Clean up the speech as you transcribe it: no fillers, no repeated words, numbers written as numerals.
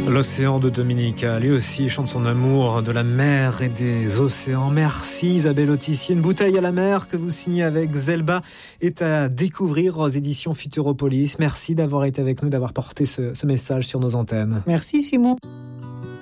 L'océan de Dominica, lui aussi chante son amour de la mer et des océans. Merci Isabelle Autissier. Une bouteille à la mer que vous signez avec Zelba est à découvrir aux éditions Futuropolis. Merci d'avoir été avec nous, d'avoir porté ce message sur nos antennes. Merci Simon.